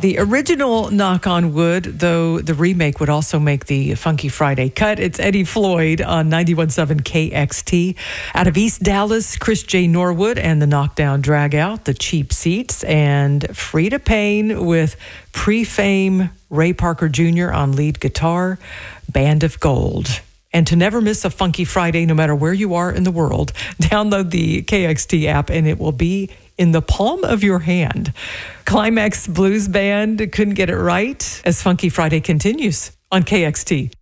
The original Knock on Wood, though the remake would also make the Funky Friday cut. It's Eddie Floyd on 91.7 KXT. Out of East Dallas, Chris J. Norwood and the Knockdown Dragout, The Cheap Seats, and Frida Payne with pre-fame Ray Parker Jr. on lead guitar, Band of Gold. And to never miss a Funky Friday, no matter where you are in the world, download the KXT app and it will be in the palm of your hand. Climax Blues Band couldn't get it right as Funky Friday continues on KXT.